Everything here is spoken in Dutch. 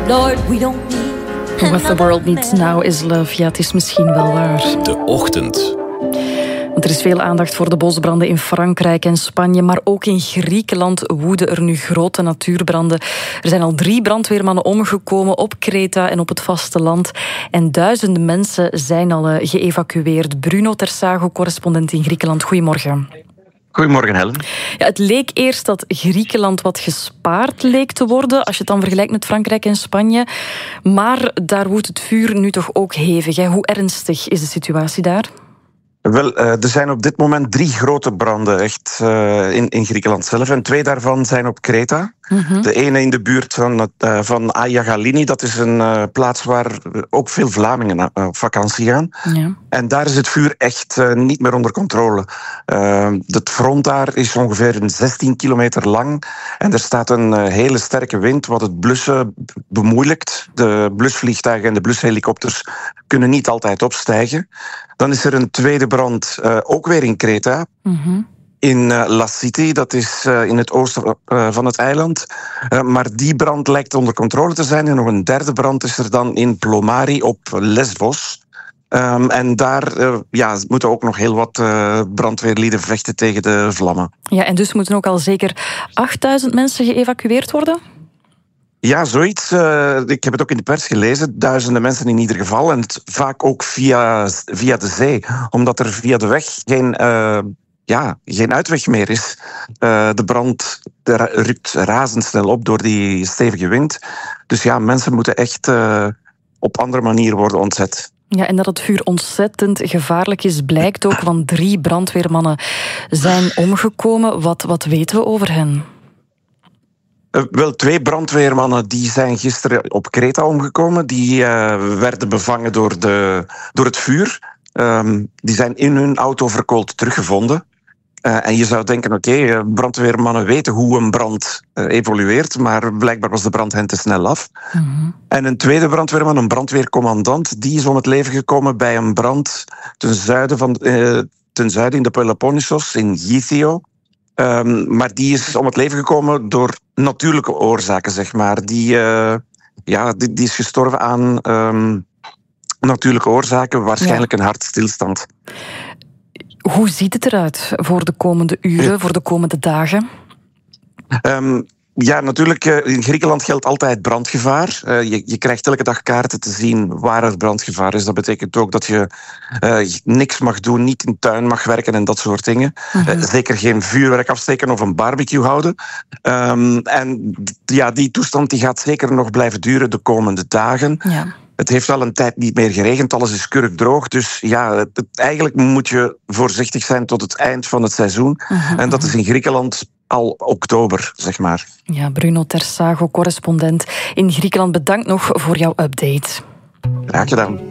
Lord, we don't need What the world needs now is love. Ja, het is misschien wel waar. De Ochtend. Want er is veel aandacht voor de bosbranden in Frankrijk en Spanje, maar ook in Griekenland woeden er nu grote natuurbranden. Er zijn al 3 brandweermannen omgekomen op Kreta en op het vasteland. En duizenden mensen zijn al geëvacueerd. Bruno Tersago, correspondent in Griekenland. Goedemorgen. Goedemorgen, Helen. Ja, het leek eerst dat Griekenland wat gespaard leek te worden, als je het dan vergelijkt met Frankrijk en Spanje. Maar daar woedt het vuur nu toch ook hevig. Hè? Hoe ernstig is de situatie daar? Wel, er zijn op dit moment 3 grote branden echt in Griekenland zelf. En 2 daarvan zijn op Kreta. Mm-hmm. De ene in de buurt van Aia Galini. Dat is een plaats waar ook veel Vlamingen op vakantie gaan. Ja. En daar is het vuur echt niet meer onder controle. Het front daar is ongeveer 16 kilometer lang. En er staat een hele sterke wind wat het blussen bemoeilijkt. De blusvliegtuigen en de blushelikopters kunnen niet altijd opstijgen. Dan is er een tweede brand, ook weer in Kreta. Mm-hmm. In La City, dat is in het oosten van het eiland. Maar die brand lijkt onder controle te zijn. En nog een derde brand is er dan in Plomari op Lesbos. En daar moeten ook nog heel wat brandweerlieden vechten tegen de vlammen. Ja, en dus moeten ook al zeker 8000 mensen geëvacueerd worden? Ja, zoiets. Ik heb het ook in de pers gelezen. Duizenden mensen in ieder geval. En het vaak ook via de zee. Omdat er via de weg geen uitweg meer is. De brand rukt razendsnel op door die stevige wind. Dus ja, mensen moeten echt op andere manier worden ontzet. Ja, en dat het vuur ontzettend gevaarlijk is, blijkt ook, want 3 brandweermannen zijn omgekomen. Wat weten we over hen? Wel, 2 brandweermannen die zijn gisteren op Kreta omgekomen. Die werden bevangen door het vuur. Die zijn in hun auto verkoold teruggevonden. En je zou denken, oké, brandweermannen weten hoe een brand evolueert, maar blijkbaar was de brand hen te snel af. Mm-hmm. En een tweede brandweerman, een brandweercommandant, die is om het leven gekomen bij een brand ten zuiden in de Peloponnesos, in Githio. Maar die is om het leven gekomen door natuurlijke oorzaken, zeg maar. Die is gestorven aan natuurlijke oorzaken, waarschijnlijk een hartstilstand. Hoe ziet het eruit voor de komende uren, voor de komende dagen? Ja, natuurlijk, in Griekenland geldt altijd brandgevaar. Je krijgt elke dag kaarten te zien waar er brandgevaar is. Dat betekent ook dat je niks mag doen, niet in de tuin mag werken en dat soort dingen. Mm-hmm. Zeker geen vuurwerk afsteken of een barbecue houden. En ja, die toestand die gaat zeker nog blijven duren de komende dagen. Ja. Het heeft al een tijd niet meer geregend, alles is kurkdroog. Dus ja, eigenlijk moet je voorzichtig zijn tot het eind van het seizoen. Mm-hmm. En dat is in Griekenland al oktober, zeg maar. Ja, Bruno Tersago, correspondent in Griekenland. Bedankt nog voor jouw update. Graag gedaan.